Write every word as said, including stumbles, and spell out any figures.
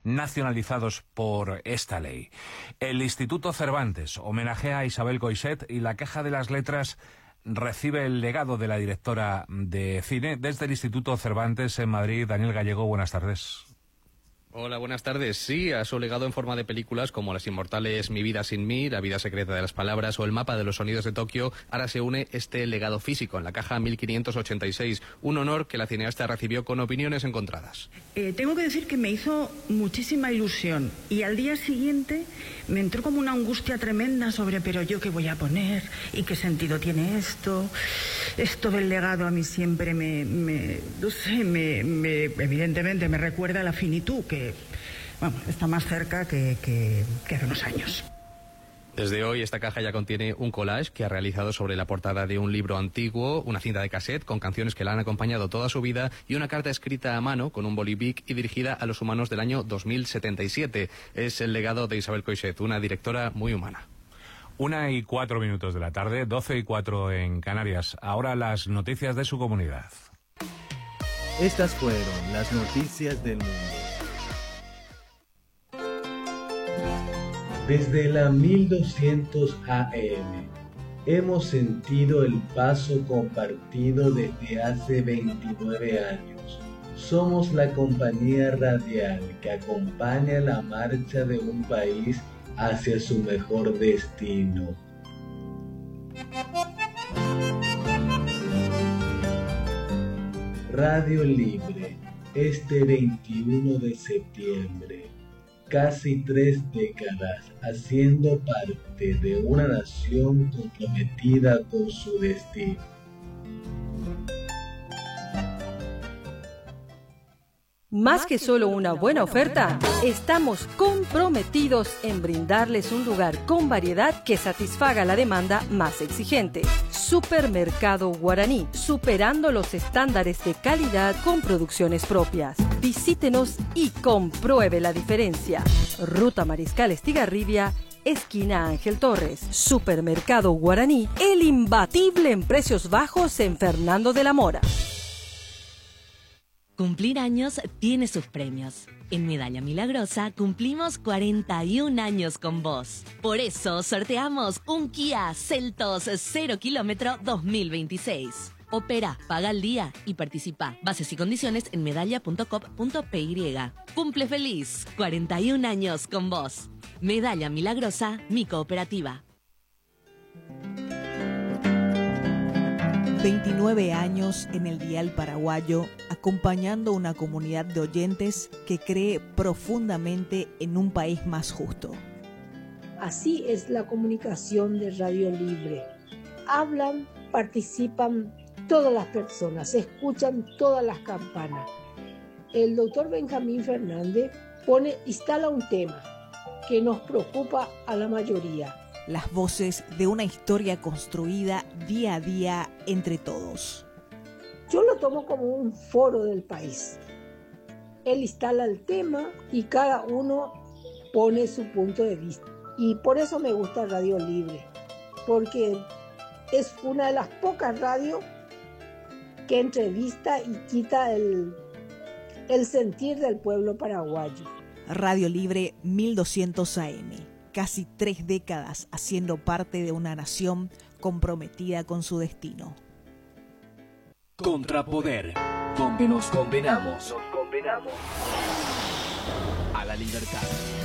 nacionalizados por esta ley. El Instituto Cervantes homenajea a Isabel Coixet y la Caja de las Letras recibe el legado de la directora de cine. Desde el Instituto Cervantes en Madrid, Daniel Gallego, buenas tardes. Hola, buenas tardes. Sí, a su legado en forma de películas como Las Inmortales, Mi vida sin mí, La vida secreta de las palabras o El mapa de los sonidos de Tokio, ahora se une este legado físico en la caja mil quinientos ochenta y seis, un honor que la cineasta recibió con opiniones encontradas. Eh, tengo que decir que me hizo muchísima ilusión y al día siguiente me entró como una angustia tremenda sobre pero yo qué voy a poner y qué sentido tiene esto. Esto del legado a mí siempre me, me no sé, me, me evidentemente me recuerda a la finitud, que bueno, está más cerca que, que, que hace unos años. Desde hoy esta caja ya contiene un collage que ha realizado sobre la portada de un libro antiguo, una cinta de cassette con canciones que la han acompañado toda su vida y una carta escrita a mano con un bolivic y dirigida a los humanos del año dos mil setenta y siete. Es el legado de Isabel Coixet, una directora muy humana. Una y cuatro minutos de la tarde, doce y cuatro en Canarias. Ahora las noticias de su comunidad. Estas fueron las noticias del mundo. Desde la mil doscientos A M hemos sentido el paso compartido desde hace veintinueve años. Somos la compañía radial que acompaña la marcha de un país hacia su mejor destino. Radio Libre, este veintiuno de septiembre. Casi tres décadas haciendo parte de una nación comprometida con su destino. Más que solo una buena oferta, estamos comprometidos en brindarles un lugar con variedad que satisfaga la demanda más exigente. Supermercado Guaraní, superando los estándares de calidad con producciones propias. Visítenos y compruebe la diferencia. Ruta Mariscal Estigarribia, esquina Ángel Torres. Supermercado Guaraní, el imbatible en precios bajos en Fernando de la Mora. Cumplir años tiene sus premios. En Medalla Milagrosa cumplimos cuarenta y un años con vos. Por eso sorteamos un Kia Seltos cero kilómetro dos mil veintiséis. Opera, paga al día y participa. Bases y condiciones en medalla punto com punto p y. Cumple feliz, cuarenta y un años con vos. Medalla Milagrosa, mi cooperativa. veintinueve años en el dial paraguayo, acompañando una comunidad de oyentes que cree profundamente en un país más justo. Así es la comunicación de Radio Libre. Hablan, participan todas las personas, escuchan todas las campanas. El doctor Benjamín Fernández pone, instala un tema que nos preocupa a la mayoría. Las voces de una historia construida día a día entre todos. Yo lo tomo como un foro del país. Él instala el tema y cada uno pone su punto de vista. Y por eso me gusta Radio Libre, porque es una de las pocas radios que entrevista y quita el, el sentir del pueblo paraguayo. Radio Libre mil doscientos A M. Casi tres décadas haciendo parte de una nación comprometida con su destino. Contrapoder, donde nos condenamos, nos condenamos a la libertad.